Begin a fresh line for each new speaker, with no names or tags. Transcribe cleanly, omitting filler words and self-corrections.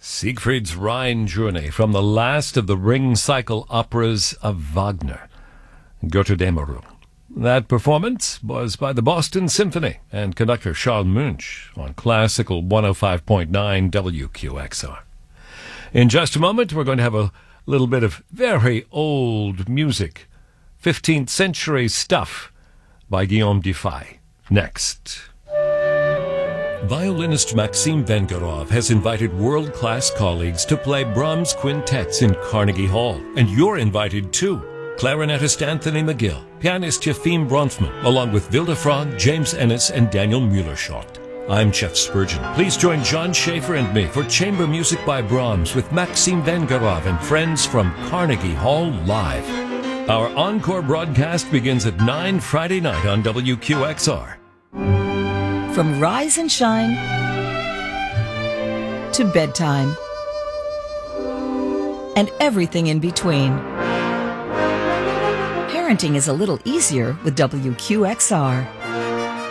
Siegfried's Rhine Journey from the last of the Ring Cycle operas of Wagner, Götterdämmerung. That performance was by the Boston Symphony and conductor Charles Munch on Classical 105.9 WQXR. In just a moment, we're going to have a little bit of very old music, 15th century stuff by Guillaume Dufay. Next. Violinist Maxim Vengerov has invited world-class colleagues to play Brahms quintets in Carnegie Hall. And you're invited too. Clarinetist Anthony McGill, pianist Yefim Bronfman, along with Vilde Frog, James Ennis, and Daniel Mueller-Schott. I'm Jeff Spurgeon. Please join John Schaefer and me for Chamber Music by Brahms with Maxim Vengerov and friends from Carnegie Hall Live. Our encore broadcast begins at 9 Friday night on WQXR.
From rise and shine to bedtime and everything in between. Parenting is a little easier with WQXR.